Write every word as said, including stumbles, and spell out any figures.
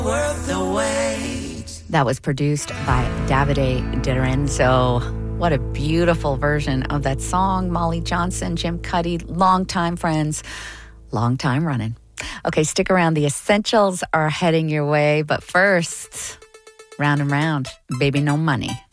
Worth the wait. That was produced by Davide Di Lorenzo. What a beautiful version of that song. Molly Johnson, Jim Cuddy, longtime friends, long time running. Okay, stick around. The essentials are heading your way. But first, round and round, Baby No Money.